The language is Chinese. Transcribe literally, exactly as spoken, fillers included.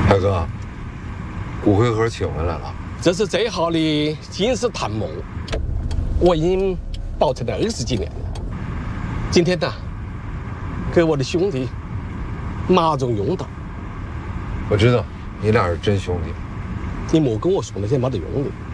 大哥，骨灰盒请回来了。 这是最好的金石探墓，我已经保存了二十几年了。今天呢，给我的兄弟马仲用到。 我知道，你俩是真兄弟。 你莫跟我说那些没得用的。